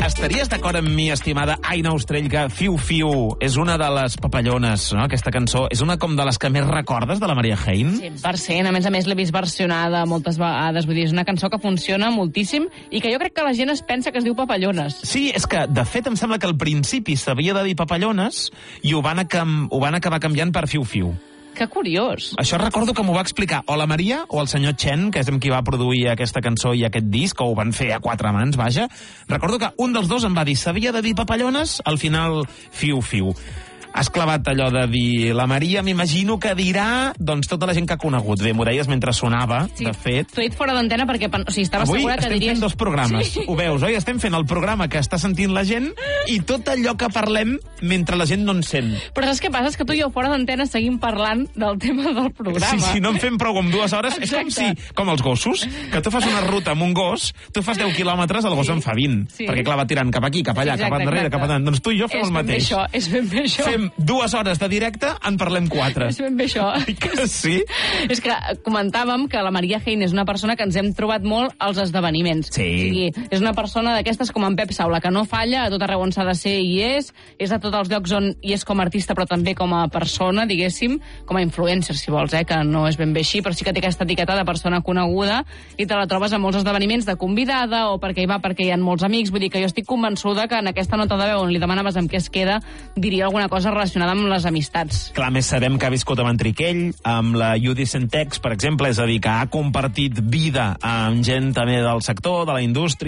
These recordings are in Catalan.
Estaries d'acord amb mi, estimada Aina Ostrell, que Fiu Fiu és una de les papallones, no? Aquesta cançó és una com de les que més recordes de la Maria Hein? 100%. A més, l'he vist versionada moltes vegades. Vull dir, és una cançó que funciona moltíssim i que jo crec que la gent es pensa que es diu papallones. Sí, és que, de fet, em sembla que al principi s'havia de dir papallones i ho van acabar canviant per Fiu Fiu. Que curiós. Això recordo que m'ho va explicar o la Maria o el senyor Chen, que és amb qui va produir aquesta cançó i aquest disc, o ho van fer a quatre mans, vaja. Recordo que un dels dos em va dir s'havia de dir papallones, al final Fiu Fiu. Has clavat allò de dir la Maria, m'imagino que dirà doncs tota la gent que ha conegut. Bé, m'ho deies mentre sonava, sí, de fet. T'ho he dit fora d'antena perquè estava segura que diries... Avui estem fent dos programes, sí. Ho veus, oi? Estem fent el programa que està sentint la gent i tot allò que parlem mentre la gent no en sent. Però saps què passa? És que tu i jo fora d'antena seguim parlant del tema del programa. Sí, si no en fem prou amb 2 hores, exacte. És com els gossos, que tu fas una ruta amb un gos, tu fas 10 quilòmetres, el gos en fa 20, perquè clar, va tirant cap aquí, cap allà, cap endarrere, cap endavant. Doncs tu i jo fem el mateix. És ben bé això. Fem 2 hores de directe, en parlem 4. És ben bé això. Que sí? És que comentàvem que la Maria Hein és una persona que ens hem trobat molt als esdeveniments. Sí. O sigui, és una persona d'aquestes com en Pep Saula, que no falla, a tot arreu on s'ha de ser i és a tots els llocs on hi és com a artista, però també com a persona, diguéssim, com a influencer, si vols, que no és ben bé així, però sí que té aquesta etiqueta de persona coneguda i te la trobes a molts esdeveniments de convidada o perquè hi va perquè hi ha molts amics. Vull dir que jo estic convençuda que en aquesta nota de veu on li demanaves amb què es queda, diria alguna cosa relacionada amb les amistats. Clar, més sabem que ha viscut a Mantriquell, amb la Judy Sentex, per exemple, és a dir, que ha compartit vida amb gent també del sector, de la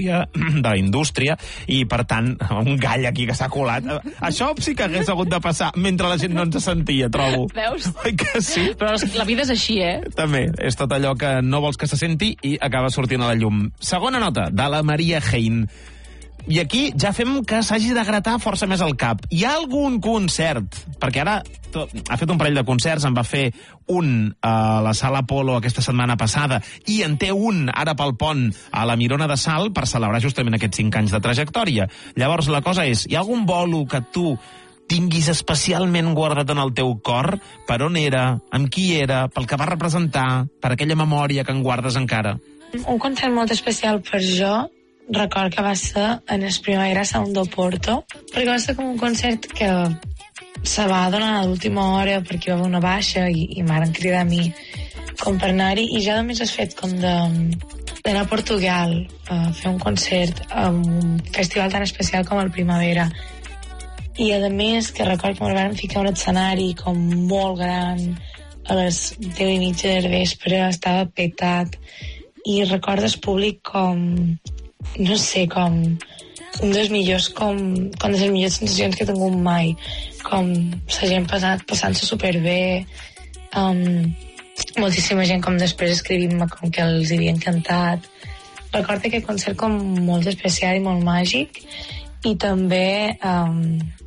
indústria, i, per tant, un gall aquí que s'ha colat. Això sí que hagués hagut de passar mentre la gent no ens sentia, trobo. Veus? Oi que sí? Però la vida és així, També, és tot allò que no vols que se senti i acaba sortint a la llum. Segona nota, de la Maria Hein. I aquí ja fem que s'hagi de gratar força més el cap. Hi ha algun concert? Perquè ara ha fet un parell de concerts, en va fer un a la Sala Apolo aquesta setmana passada i en té un ara pel pont a la Mirona de Salt per celebrar justament aquests 5 anys de trajectòria. Llavors la cosa és, hi ha algun bolo que tu tinguis especialment guardat en el teu cor? Per on era? Amb qui era? Pel que va representar? Per aquella memòria que en guardes encara? Un concert molt especial per jo, record que va ser en el Primavera Sound d'Oporto, perquè va ser com un concert que se va donar a l'última hora perquè hi va haver una baixa i m'han cridat a mi com per anar-hi, i ja només has fet com d'anar a Portugal a fer un concert a un festival tan especial com el Primavera. I a més que record que m'ho van ficar un escenari com molt gran a les 10:30 del vespre, estava petat, i recordes públic com, no sé, com un dels millors, com de les millors sensacions que he tingut mai, com la gent passant-se superbé, moltíssima gent com després escrivint-me com que els havia encantat. Recordo aquest concert com molt especial i molt màgic, i també